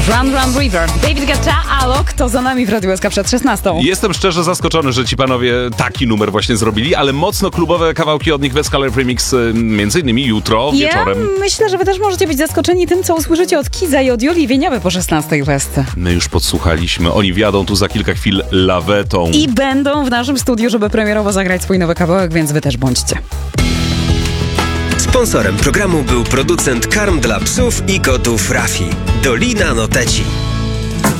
Run Run River. David Guetta, Alok, to za nami w Radiu SK przed 16. Jestem szczerze zaskoczony, że ci panowie taki numer właśnie zrobili, ale mocno klubowe kawałki od nich West Color Remix, między innymi jutro wieczorem. Ja myślę, że wy też możecie być zaskoczeni tym, co usłyszycie od Kiza i od Julii Wieniawy po 16 w SC. My już podsłuchaliśmy, oni wjadą tu za kilka chwil lawetą. I będą w naszym studiu, żeby premierowo zagrać swój nowy kawałek, więc wy też bądźcie. Sponsorem programu był producent karm dla psów i kotów Rafi. Dolina Noteci.